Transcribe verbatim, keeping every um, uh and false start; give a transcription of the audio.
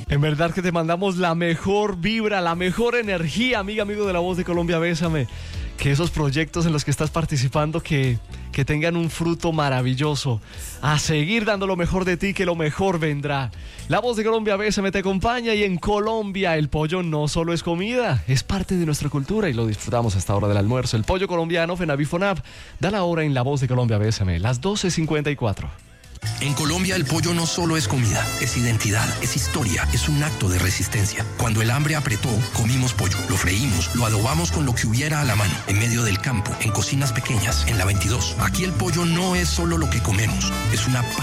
En verdad que te mandamos la mejor vibra, la mejor energía, amiga, amigo de La Voz de Colombia, Bésame. Que esos proyectos en los que estás participando que, que tengan un fruto maravilloso. A seguir dando lo mejor de ti, que lo mejor vendrá. La Voz de Colombia, Bésame, te acompaña, y en Colombia el pollo no solo es comida, es parte de nuestra cultura y lo disfrutamos hasta hora del almuerzo. El pollo colombiano Fenavifonab da la hora en La Voz de Colombia, Bésame, las doce cincuenta y cuatro. En Colombia el pollo no solo es comida, es identidad, es historia, es un acto de resistencia. Cuando el hambre apretó, comimos pollo, lo freímos, lo adobamos con lo que hubiera a la mano, en medio del campo, en cocinas pequeñas, en la veintidós. Aquí el pollo no es solo lo que comemos, es una